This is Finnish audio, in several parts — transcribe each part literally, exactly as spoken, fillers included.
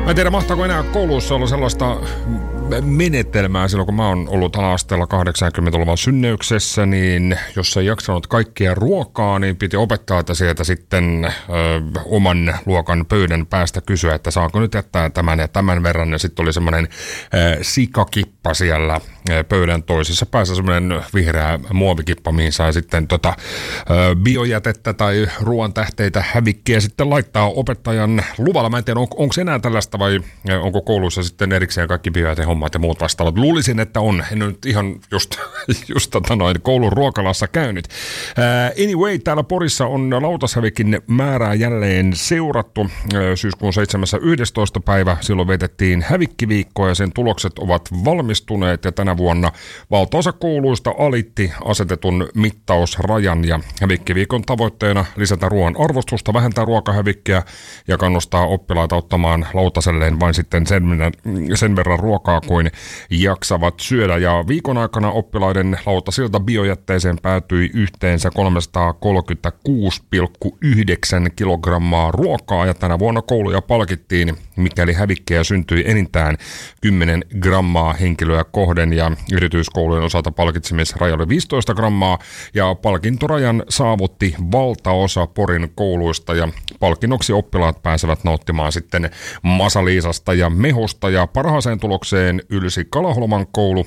Mä en tiedä, mahtaako enää koulussa olla sellaista menetelmää silloin, kun mä oon ollut ala-asteella kahdeksankymmentäluvun synneyksessä, niin jos ei jaksanut kaikkia ruokaa, niin piti opettaa, että sieltä sitten ö, oman luokan pöydän päästä kysyä, että saako nyt jättää tämän ja tämän verran. Ja sitten oli semmoinen ö, sikakippa siellä ö, pöydän toisessa päässä, semmoinen vihreä muovikippa, mihin sai sitten tota, ö, biojätettä tai ruoan tähteitä hävikkiä sitten laittaa opettajan luvalla. Mä en tiedä, on, onko enää tällaista vai onko koulussa sitten erikseen kaikki biojätehommat ja muut vastaavat. Luulisin, että on. En nyt ihan just, just tota noin, koulun ruokalassa käynyt. Uh, anyway, täällä Porissa on lautashävikin määrää jälleen seurattu. Uh, syyskuun seitsemäs yhdestoista päivä silloin vietettiin hävikkiviikkoa ja sen tulokset ovat valmistuneet ja tänä vuonna valtaosa kouluista alitti asetetun mittausrajan ja hävikkiviikon tavoitteena lisätä ruoan arvostusta, vähentää ruokahävikkiä ja kannustaa oppilaita ottamaan lautaselleen vain sitten sen, sen verran ruokaa kuin jaksavat syödä. Ja viikon aikana oppilaiden lautasilta biojätteeseen päätyi yhteensä kolmesataakolmekymmentäkuusi pilkku yhdeksän kilogrammaa ruokaa ja tänä vuonna kouluja palkittiin, mikäli hävikkiä syntyi enintään kymmenen grammaa henkilöä kohden ja erityiskoulujen osalta palkitsemisraja oli viisitoista grammaa ja palkintorajan saavutti valtaosa Porin kouluista ja palkinnoksi oppilaat pääsevät nauttimaan sitten masaliisasta ja mehusta ja parhaaseen tulokseen ylsi Kalaholman koulu,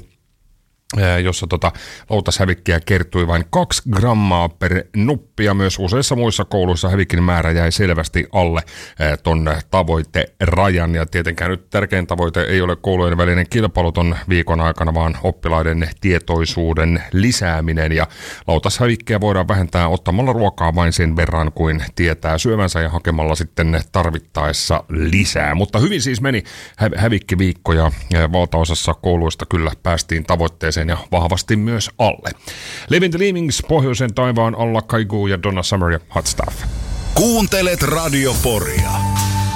jossa tota lautashävikkiä kertyi vain kaksi grammaa per nuppi ja myös useissa muissa kouluissa hävikin määrä jäi selvästi alle ton tavoiterajan ja tietenkään nyt tärkein tavoite ei ole koulujen välinen kilpailu ton viikon aikana, vaan oppilaiden tietoisuuden lisääminen ja lautashävikkiä voidaan vähentää ottamalla ruokaa vain sen verran kuin tietää syömänsä ja hakemalla sitten tarvittaessa lisää, mutta hyvin siis meni hä- hävikkiviikko ja valtaosassa kouluista kyllä päästiin tavoitteeseen ja vahvasti myös alle. Living the Leavings, pohjoisen taivaan alla, Kaigu ja Donna Summer ja Hot Stuff. Kuuntelet Radio Poria.